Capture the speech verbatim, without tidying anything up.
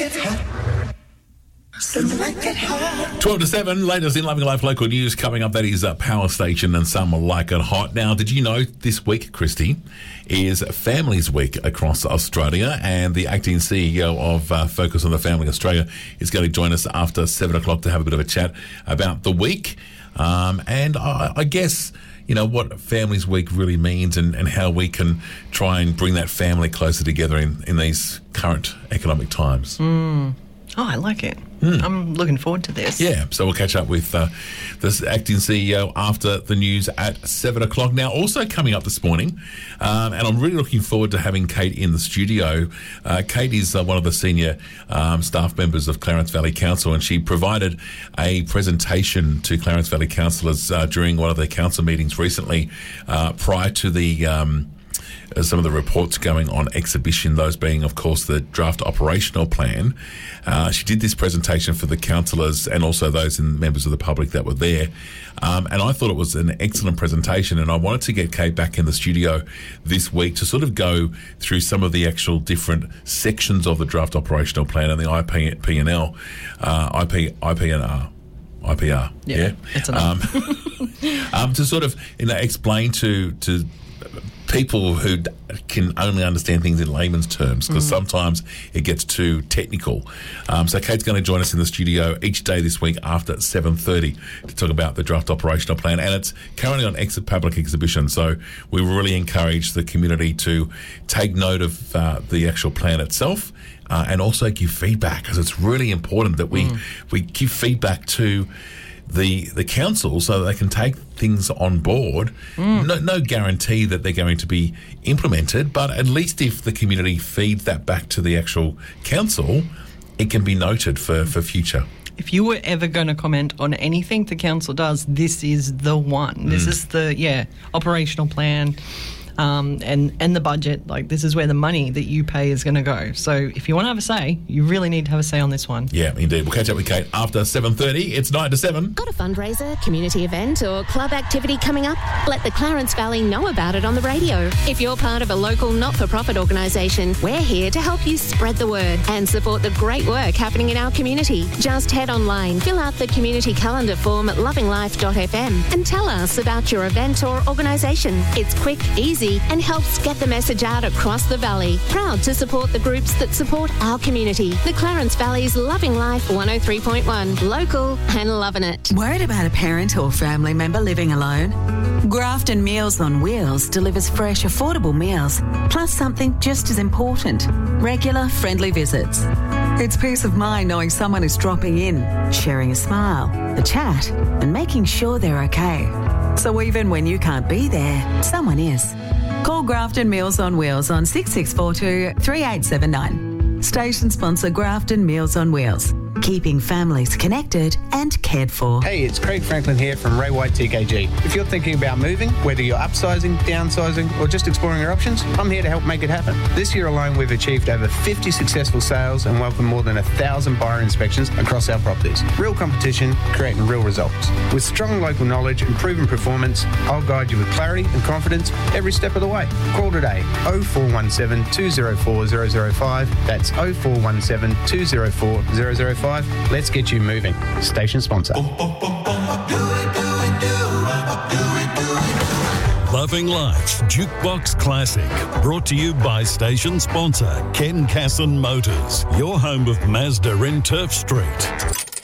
twelve to seven, latest in Loving Life local news coming up. That is uh, Power Station and Some Like It Hot. Now, did you know this week, Christy, is Families Week across Australia, and the acting C E O of uh, Focus on the Family Australia is going to join us after seven o'clock to have a bit of a chat about the week. Um, and I, I guess, you know, what Families Week really means and, and how we can try and bring that family closer together in, in these current economic times. Mm. Oh, I like it. Mm. I'm looking forward to this. Yeah, so we'll catch up with uh, this acting C E O after the news at seven o'clock. Now, also coming up this morning, um, and I'm really looking forward to having Kate in the studio. Uh, Kate is uh, one of the senior um, staff members of Clarence Valley Council, and she provided a presentation to Clarence Valley councillors uh, during one of their council meetings recently uh, prior to the... Um, Uh, some of the reports going on exhibition, those being, of course, the draft operational plan. Uh, she did this presentation for the councillors and also those in, members of the public that were there. Um, and I thought it was an excellent presentation, and I wanted to get Kate back in the studio this week to sort of go through some of the actual different sections of the draft operational plan and the I P and L, uh, I P, I P and R. I P R, yeah, yeah? It's enough. Um, um, to sort of, you know, explain to to people who d- can only understand things in layman's terms, because mm. sometimes it gets too technical. Um, so Kate's going to join us in the studio each day this week after seven thirty to talk about the draft operational plan, and it's currently on ex- public exhibition, so we really encourage the community to take note of uh, the actual plan itself. Uh, and also give feedback, because it's really important that we mm. we give feedback to the the council so that they can take things on board. Mm. No, no guarantee that they're going to be implemented, but at least if the community feeds that back to the actual council, it can be noted for, for future. If you were ever going to comment on anything the council does, this is the one. This mm. is the, yeah, operational plan. Um, and, and the budget, like this is where the money that you pay is going to go. So if you want to have a say, you really need to have a say on this one. Yeah, indeed. We'll catch up with Kate after seven thirty. It's nine to seven. Got a fundraiser, community event or club activity coming up? Let the Clarence Valley know about it on the radio. If you're part of a local not-for-profit organisation, we're here to help you spread the word and support the great work happening in our community. Just head online, fill out the community calendar form at loving life dot f m and tell us about your event or organisation. It's quick, easy and helps get the message out across the valley. Proud to support the groups that support our community. The Clarence Valley's Loving Life one oh three point one. Local and loving it. Worried about a parent or family member living alone? Grafton Meals on Wheels delivers fresh, affordable meals, plus something just as important, regular, friendly visits. It's peace of mind knowing someone is dropping in, sharing a smile, a chat, and making sure they're okay. So even when you can't be there, someone is. Call Grafton Meals on Wheels on six six four two, three eight seven nine. Station sponsor Grafton Meals on Wheels. Keeping families connected and cared for. Hey, it's Craig Franklin here from Ray White T K G. If you're thinking about moving, whether you're upsizing, downsizing, or just exploring your options, I'm here to help make it happen. This year alone, we've achieved over fifty successful sales and welcomed more than one thousand buyer inspections across our properties. Real competition, creating real results. With strong local knowledge and proven performance, I'll guide you with clarity and confidence every step of the way. Call today, oh four one seven, two oh four, oh oh five. That's oh four one seven, two oh four, oh oh five. Let's get you moving. Station sponsor. Loving Life Jukebox Classic, brought to you by station sponsor Ken Casson Motors, your home of Mazda in Turf Street.